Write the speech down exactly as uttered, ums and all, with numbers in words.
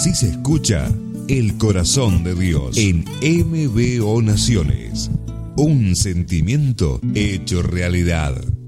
Así se escucha el corazón de Dios en M B O Naciones. Un sentimiento hecho realidad.